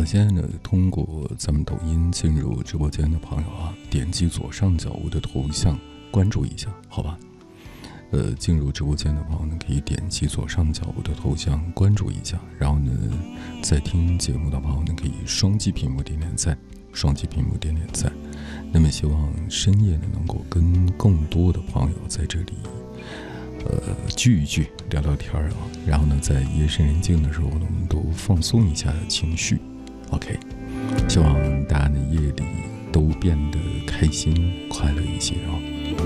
现在呢，通过咱们抖音进入直播间的朋友啊，点击左上角我的头像关注一下，好吧？进入直播间的朋友呢，可以点击左上角我的头像关注一下，然后呢，在听节目的朋友呢，可以双击屏幕点点赞，双击屏幕点点赞。那么希望深夜呢，能够跟更多的朋友在这里聚一聚，聊聊天啊，然后呢，在夜深人静的时候呢，我们都放松一下情绪。OK， 希望大家的夜里都变得开心快乐一些啊。